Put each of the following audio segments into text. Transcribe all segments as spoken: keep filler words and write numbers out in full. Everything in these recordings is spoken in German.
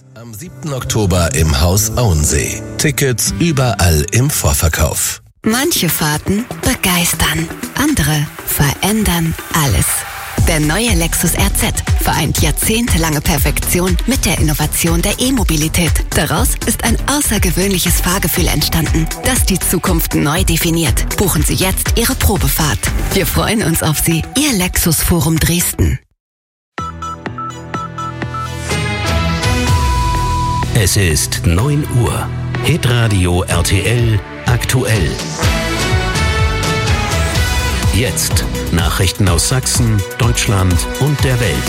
Am siebten Oktober im Haus Auensee. Tickets überall im Vorverkauf. Manche Fahrten begeistern, andere verändern alles. Der neue Lexus R Z vereint jahrzehntelange Perfektion mit der Innovation der E-Mobilität. Daraus ist ein außergewöhnliches Fahrgefühl entstanden, das die Zukunft neu definiert. Buchen Sie jetzt Ihre Probefahrt. Wir freuen uns auf Sie. Ihr Lexus Forum Dresden. Es ist neun Uhr. Hitradio R T L aktuell. Jetzt Nachrichten aus Sachsen, Deutschland und der Welt.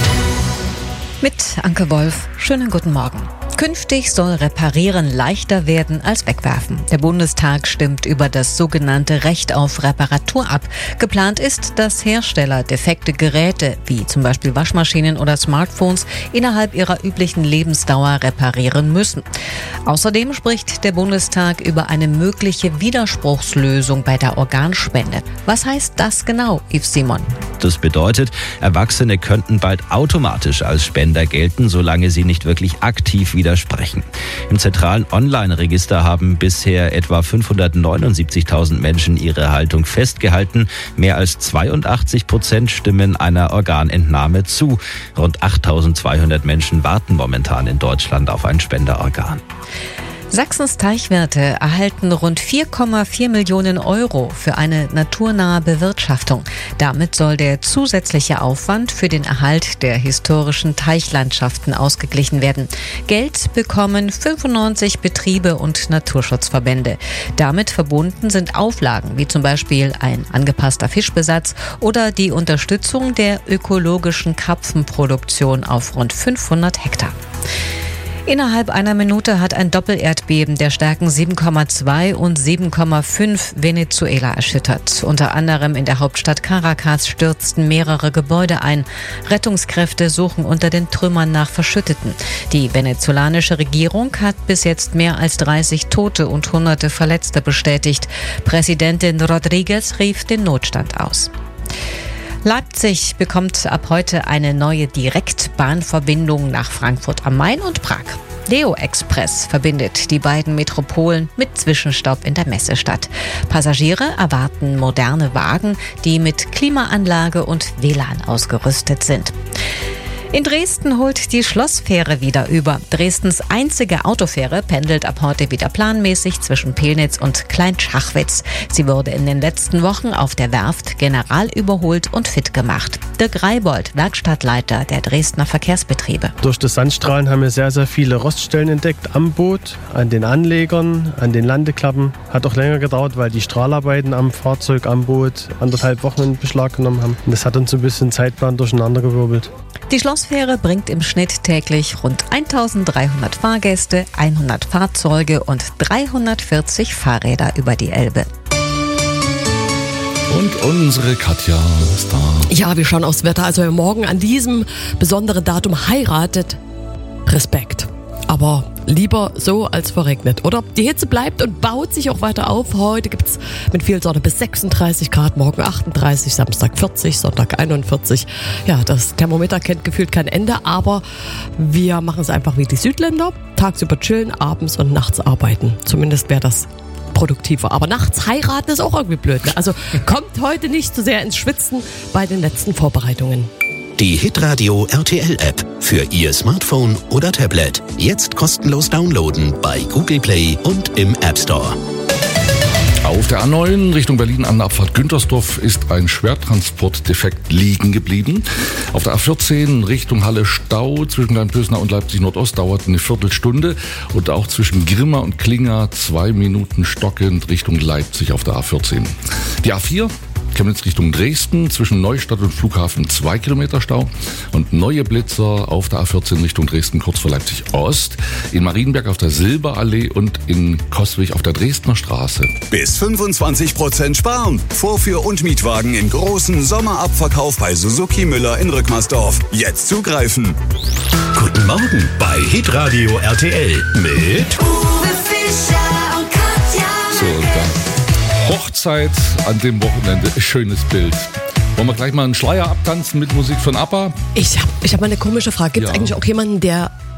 Mit Anke Wolf. Schönen guten Morgen. Künftig soll Reparieren leichter werden als Wegwerfen. Der Bundestag stimmt über das sogenannte Recht auf Reparatur ab. Geplant ist, dass Hersteller defekte Geräte, wie zum Beispiel Waschmaschinen oder Smartphones, innerhalb ihrer üblichen Lebensdauer reparieren müssen. Außerdem spricht der Bundestag über eine mögliche Widerspruchslösung bei der Organspende. Was heißt das genau, Yves Simon? Das bedeutet, Erwachsene könnten bald automatisch als Spender gelten, solange sie nicht wirklich aktiv widersprechen. Im zentralen Online-Register haben bisher etwa fünfhundertneunundsiebzigtausend Menschen ihre Haltung festgehalten. Mehr als zweiundachtzig Prozent stimmen einer Organentnahme zu. Rund achttausendzweihundert Menschen warten momentan in Deutschland auf ein Spenderorgan. Sachsens Teichwirte erhalten rund vier Komma vier Millionen Euro für eine naturnahe Bewirtschaftung. Damit soll der zusätzliche Aufwand für den Erhalt der historischen Teichlandschaften ausgeglichen werden. Geld bekommen fünfundneunzig Betriebe und Naturschutzverbände. Damit verbunden sind Auflagen wie zum Beispiel ein angepasster Fischbesatz oder die Unterstützung der ökologischen Karpfenproduktion auf rund fünfhundert Hektar. Innerhalb einer Minute hat ein Doppelerdbeben der Stärken sieben Komma zwei und sieben Komma fünf Venezuela erschüttert. Unter anderem in der Hauptstadt Caracas stürzten mehrere Gebäude ein. Rettungskräfte suchen unter den Trümmern nach Verschütteten. Die venezolanische Regierung hat bis jetzt mehr als dreißig Tote und hunderte Verletzte bestätigt. Präsidentin Rodriguez rief den Notstand aus. Leipzig bekommt ab heute eine neue Direktbahnverbindung nach Frankfurt am Main und Prag. Leo Express verbindet die beiden Metropolen mit Zwischenstopp in der Messestadt. Passagiere erwarten moderne Wagen, die mit Klimaanlage und W L A N ausgerüstet sind. In Dresden holt die Schlossfähre wieder über. Dresdens einzige Autofähre pendelt ab heute wieder planmäßig zwischen Pelnitz und Kleinschachwitz. Sie wurde in den letzten Wochen auf der Werft general überholt und fit gemacht. Dirk Reibold, Werkstattleiter der Dresdner Verkehrsbetriebe. Durch das Sandstrahlen haben wir sehr, sehr viele Roststellen entdeckt am Boot, an den Anlegern, an den Landeklappen. Hat auch länger gedauert, weil die Strahlarbeiten am Fahrzeug, am Boot anderthalb Wochen in Beschlag genommen haben. Und das hat uns ein bisschen Zeitplan durcheinandergewirbelt. Die Schlossfähre bringt im Schnitt täglich rund eintausenddreihundert Fahrgäste, hundert Fahrzeuge und dreihundertvierzig Fahrräder über die Elbe. Und unsere Katja ist da. Ja, wir schauen aufs Wetter. Also wer morgen an diesem besonderen Datum heiratet, Respekt. Aber lieber so als verregnet, oder? Die Hitze bleibt und baut sich auch weiter auf. Heute gibt es mit viel Sonne bis sechsunddreißig Grad, morgen achtunddreißig, Samstag vierzig, Sonntag einundvierzig. Ja, das Thermometer kennt gefühlt kein Ende, aber wir machen es einfach wie die Südländer. Tagsüber chillen, abends und nachts arbeiten. Zumindest wäre das produktiver. Aber nachts heiraten ist auch irgendwie blöd. Ne? Also kommt heute nicht so sehr ins Schwitzen bei den letzten Vorbereitungen. Die Hitradio R T L App für Ihr Smartphone oder Tablet. Jetzt kostenlos downloaden bei Google Play und im App Store. Auf der A neun Richtung Berlin an der Abfahrt Güntersdorf ist ein Schwertransportdefekt liegen geblieben. Auf der A vierzehn Richtung Halle Stau zwischen Kleinpösner und Leipzig Nordost dauert eine Viertelstunde. Und auch zwischen Grimma und Klinger zwei Minuten stockend Richtung Leipzig auf der A vierzehn. Die A vier Chemnitz Richtung Dresden, zwischen Neustadt und Flughafen zwei Kilometer Stau und neue Blitzer auf der A vierzehn Richtung Dresden kurz vor Leipzig Ost, in Marienberg auf der Silberallee und in Coswig auf der Dresdner Straße. Bis fünfundzwanzig Prozent sparen. Vorführ- und Mietwagen im großen Sommerabverkauf bei Suzuki Müller in Rückmarsdorf. Jetzt zugreifen. Guten Morgen bei Hitradio R T L mit Uwe Fischer und Katja. So, und dann Hochzeit an dem Wochenende. Schönes Bild. Wollen wir gleich mal einen Schleier abtanzen mit Musik von ABBA? Ich habe ich hab mal eine komische Frage. Gibt es Ja. eigentlich auch jemanden, der